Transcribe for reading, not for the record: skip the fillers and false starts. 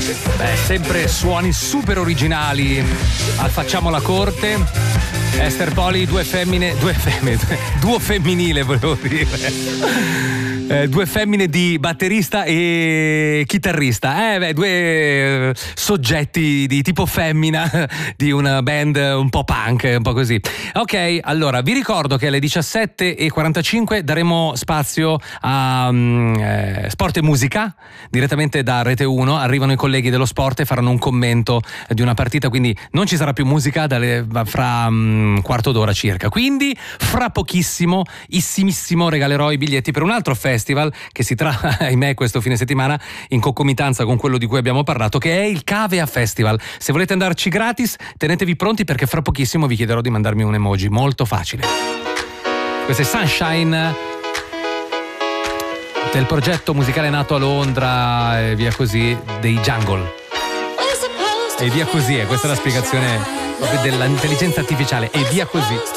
Beh, sempre suoni super originali al Facciamo la corte. Ester Poli, duo femminile volevo dire. Due femmine di batterista e chitarrista, due soggetti di tipo femmina di una band un po' punk, un po' così. Ok, allora vi ricordo che alle 17:45 daremo spazio a Sport e Musica direttamente da Rete 1. Arrivano i colleghi dello sport e faranno un commento di una partita, quindi non ci sarà più musica fra un quarto d'ora circa. Quindi fra pochissimo regalerò i biglietti per un altro festival che si trova, ahimè, questo fine settimana in concomitanza con quello di cui abbiamo parlato, che è il Cavea Festival. Se volete andarci gratis, tenetevi pronti perché fra pochissimo vi chiederò di mandarmi un emoji, molto facile. Questo è Sunshine del progetto musicale nato a Londra e via così dei Jungle. E via così, questa è la spiegazione proprio dell'intelligenza artificiale, e via così.